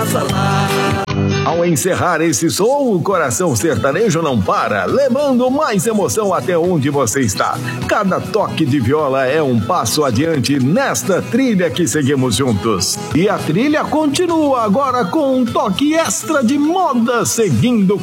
Ao encerrar esse som, o coração sertanejo não para, levando mais emoção até onde você está. Cada toque de viola é um passo adiante nesta trilha que seguimos juntos. E a trilha continua agora com um toque extra de moda, seguindo